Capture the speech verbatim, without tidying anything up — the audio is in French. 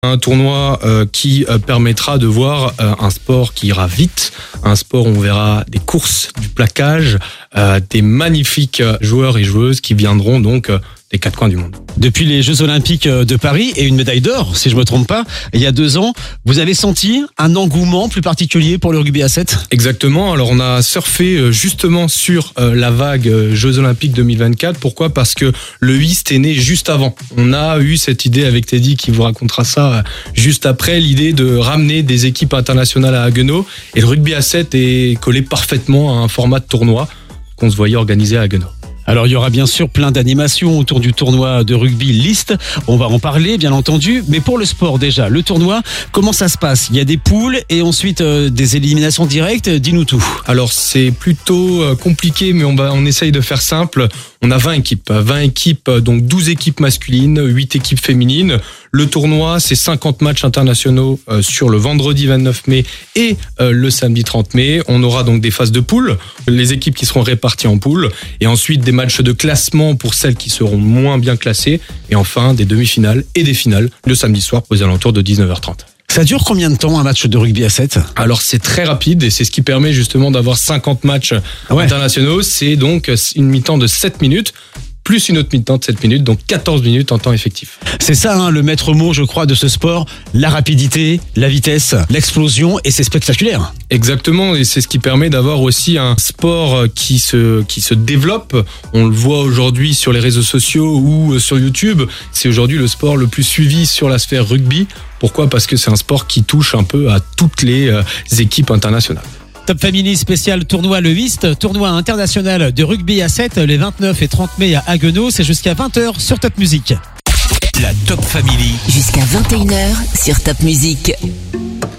Un tournoi euh, qui euh, permettra de voir euh, un sport qui ira vite, un sport où on verra des courses, du plaquage, euh, des magnifiques joueurs et joueuses qui viendront donc euh, des quatre coins du monde. Depuis les Jeux Olympiques de Paris et une médaille d'or, si je me trompe pas, il y a deux ans, vous avez senti un engouement plus particulier pour le rugby à sept ? Exactement. Alors on a surfé justement sur la vague Jeux Olympiques deux mille vingt-quatre. Pourquoi ? Parce que le whist est né juste avant. On a eu cette idée avec Teddy qui vous racontera ça juste après, l'idée de ramener des équipes internationales à Haguenau. Et le rugby à sept est collé parfaitement à un format de tournoi qu'on se voyait organiser à Haguenau. Alors il y aura bien sûr plein d'animations autour du tournoi de rugby List, on va en parler bien entendu, mais pour le sport déjà, le tournoi, comment ça se passe ? Il y a des poules et ensuite euh, des éliminations directes, dis-nous tout. Alors c'est plutôt compliqué mais on, va, on essaye de faire simple, on a vingt équipes, vingt équipes, donc douze équipes masculines, huit équipes féminines. Le tournoi c'est cinquante matchs internationaux euh, sur le vendredi vingt-neuf mai et euh, le samedi trente mai. On aura donc des phases de poules, les équipes qui seront réparties en poules et ensuite des matchs de classement pour celles qui seront moins bien classées et enfin des demi-finales et des finales le samedi soir aux alentours de dix-neuf heures trente. Ça dure combien de temps un match de rugby à sept ? Alors c'est très rapide et c'est ce qui permet justement d'avoir cinquante matchs ouais. internationaux. C'est donc une mi-temps de sept minutes plus une autre mi-temps de sept minutes, donc quatorze minutes en temps effectif. C'est ça hein, le maître mot je crois de ce sport, la rapidité, la vitesse, l'explosion et c'est spectaculaire. Exactement et c'est ce qui permet d'avoir aussi un sport qui se, qui se développe. On le voit aujourd'hui sur les réseaux sociaux ou sur YouTube. C'est aujourd'hui le sport le plus suivi sur la sphère rugby. Pourquoi ? Parce que c'est un sport qui touche un peu à toutes les euh, équipes internationales. Top Family spécial tournoi Le Whist, tournoi international de rugby à sept les vingt-neuf et trente mai à Haguenau, c'est jusqu'à vingt heures sur Top Music. La Top Family. Jusqu'à vingt et une heures sur Top Music.